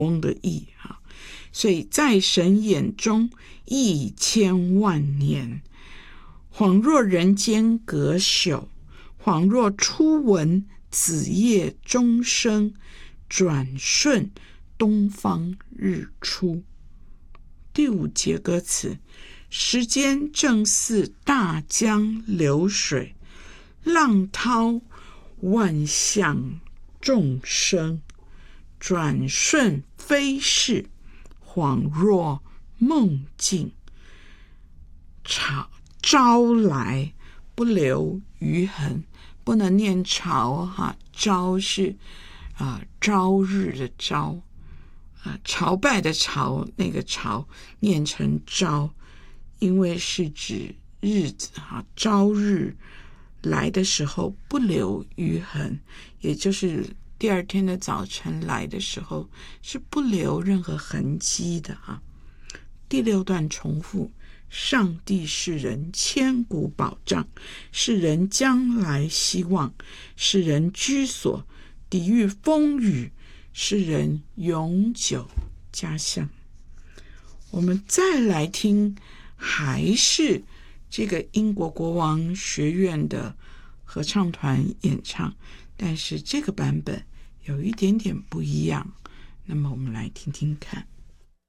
翁的义啊，所以在神眼中亿千万年，恍若人间隔朽，恍若初闻子夜钟声，转瞬东方日出。第5节歌词，时间正似大江流水，浪涛万象众生，转瞬飞逝，恍若梦境，朝来不留余痕。不能念朝哈，朝是朝日的朝，朝拜的朝，那个朝念成朝，因为是指日子哈，朝日来的时候不留余痕，也就是第二天的早晨来的时候是不留任何痕迹的哈。第6段重复，上帝是人千古保障，是人将来希望，是人居所，抵御风雨，是人永久家乡。我们再来听，还是这个英国国王学院的合唱团演唱，但是这个版本有一点点不一样，那么我们来听听看。